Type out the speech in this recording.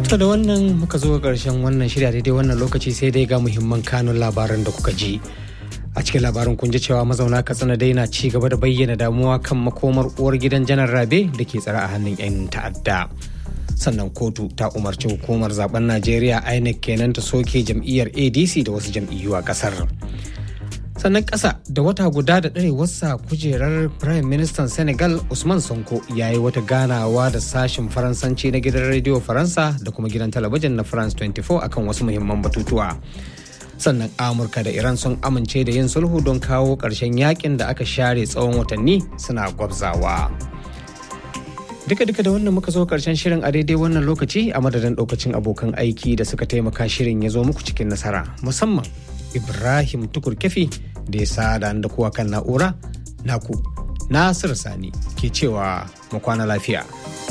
To da wannan muka zo ƙarshen wannan shirya daidai wannan lokaci sai dai ga muhimman kanun labaran da kuka ji. A cikin labarin kun ji cewa mazauna Katsina dai na ci gaba da bayyana damuwa kan makomar uwar gidan Janar Rabe da ke tsare a hannun 'yan ta'adda. Sannan kotu ta umarci hukumar zaben Najeriya INEC kenan ta soke jam'iyyar ADC da wasu jam'iyyu a kasar. Sannan ƙasa da wata guda da ɗarewarsa kujerar Prime Minister Senegal Usman Sonko ya yi wata ganawa da sashen Faransanci na gidan rediyo Faransa da kuma gidan talabijin na France 24 akan wasu muhimman batutuwa. Sannan Amurka da Iran sun amince da yin sulhu don kawo ƙarshen yakin da aka share tsawon watanni suna gwabzawa. Duka-duka da wannan muka zo ƙarshen shirin a daidai wannan lokaci a madadin ɗaukacin abokan aiki da suka taimaka shirin ya zo muku cikin nasara, musamman Ibrahim Tukur Kefi da ya sada da kuwa kan na'ura naku Nasir Sani ke cewa mu kwana lafiya.